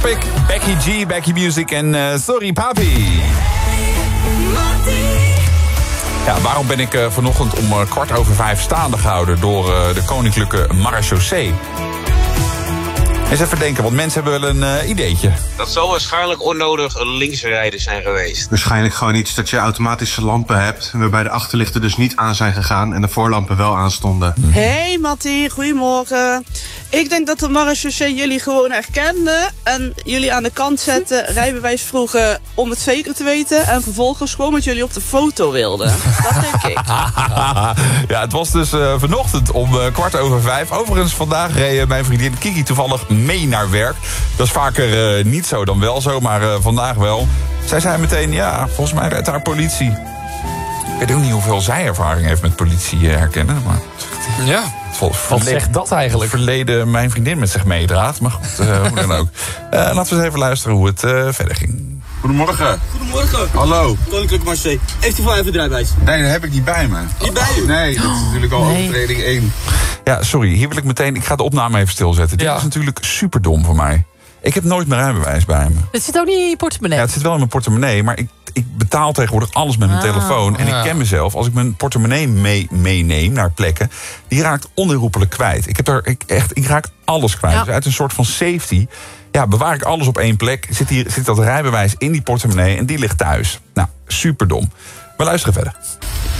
Topic, Becky G, Becky Music en Sorry Papi. Ja, waarom ben ik vanochtend om 4:15 staande gehouden door de koninklijke marechaussee? Eens even denken, want mensen hebben wel een ideetje. Dat zal waarschijnlijk onnodig linksrijden zijn geweest. Waarschijnlijk gewoon iets dat je automatische lampen hebt, waarbij de achterlichten dus niet aan zijn gegaan en de voorlampen wel aanstonden. Hey Mattie, goedemorgen. Ik denk dat de marechaussee jullie gewoon herkende en jullie aan de kant zetten, rijbewijs vroegen om het zeker te weten en vervolgens gewoon met jullie op de foto wilden. Dat denk ik. Ja, het was dus vanochtend om 4:15. Overigens, vandaag reed mijn vriendin Kiki toevallig mee naar werk. Dat is vaker niet zo dan wel zo, maar vandaag wel. Zij zei meteen, ja, volgens mij rijdt daar politie. Ik weet ook niet hoeveel zij ervaring heeft met politie herkennen, maar... Ja, wat zegt dat eigenlijk? Verleden mijn vriendin met zich meedraagt, maar goed, hoe dan ook. Laten we eens even luisteren hoe het verder ging. Goedemorgen. Goedemorgen. Hallo. Koninklijke Marseille. Heeft u voor even rijbewijs? Nee, dat heb ik niet bij me. Niet bij u? Nee, dat is natuurlijk al overtreding 1. Ja, sorry, hier wil ik meteen... Ik ga de opname even stilzetten. Dit is natuurlijk superdom voor mij. Ik heb nooit mijn rijbewijs bij me. Het zit ook niet in je portemonnee? Ja, het zit wel in mijn portemonnee, maar ik betaal tegenwoordig alles met mijn telefoon. En ik ken mezelf, als ik mijn portemonnee meeneem naar plekken, die raakt onherroepelijk kwijt. Ik raak alles kwijt. Dus uit een soort van safety, ja, bewaar ik alles op één plek. Zit dat rijbewijs in die portemonnee en die ligt thuis. Nou, superdom. We luisteren verder.